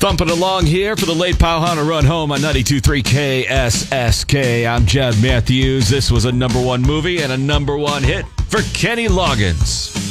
Thumping along here for the late Pauhana run home on 92.3 KSSK. I'm Jed Matthews. This was a number one movie and a number one hit for Kenny Loggins.